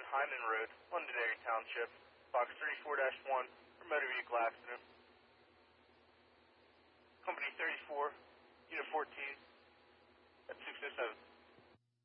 Hyman Road, Londonderry Township, box 34-1, for motor vehicle accident. Company 34